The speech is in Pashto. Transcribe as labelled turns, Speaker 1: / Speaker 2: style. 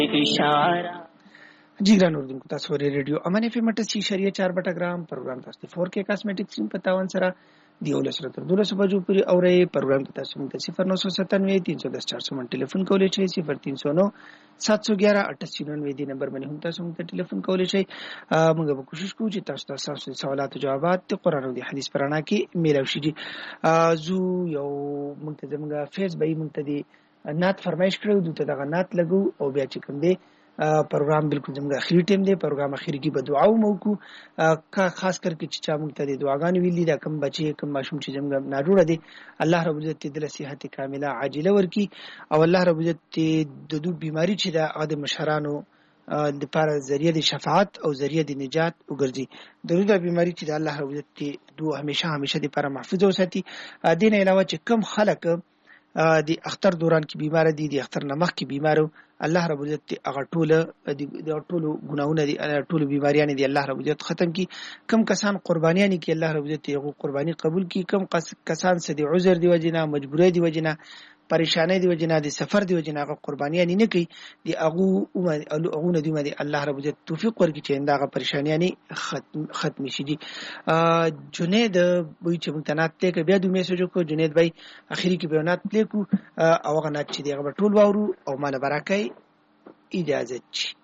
Speaker 1: इशारा
Speaker 2: जी ګران اردوونکو تاسو ورې ریډیو امان اف ام 88.4 پروګرام تاسو 4K کاسمیټکس په 53 سره دی ولس تر 12 بجو پورې اوري پروګرام کې تاسو موږ 0997 310 400 ټلیفون کولای شئ 0309 711 8899 دی نمبر باندې هم تاسو موږ ټلیفون کولای شئ موږ به کوشش کوو چې تاسو ته سوالات او جوابات قرآن او حدیث پرانا کې میلاو شي زو یو موږ ته زموږ فیس به موږ ته دی نات فرمایش کړو دته دغه نات لګو او بیا چې کوم دی پروګرام بالکل زموږ اخیری ټیم دی پروګرام اخیری کې به دعا وکړو خاص کر کې چې چا موږ ته د دعاګانې ویلي دا کم بچي کم ماشوم چې زموږ ناجوړه دي الله رب عزت دې له صحت کامله عاجله ورکي او الله رب عزت د دوی بیماری چې دا د مشرانو د لپاره ذریعہ د شفاعت او ذریعہ د نجات وګرځي د دوی بیماری چې الله رب عزت دوی همیشه د لپاره محفوظ وساتي دین علاوه چې کم خلک د اختر دوران کې بیمار دي د اختر نمخ کې بیمارو الله رب عزت هغه ټوله ګناونه دي ټوله بیماریان دي الله رب عزت ختم کی کم کسان قربانیان کی الله رب عزت یو قربانی قبول کی کم کسان سدي عذر دی وجنه مجبورې دی وجنه پریشانې دی وجنه د سفر دی وجنه هغه قربانیان نه کوي دی هغه ندی مدي الله رب عزت توفیق ورکړي چې داغه پریشانیان ختم شي دي جنید وای چې متنات ته بیا د میسج کو جنید بھائی اخیری کې بیانات لیکو او هغه نات چې دی هغه ټول وورو او مال برکای اجازه چی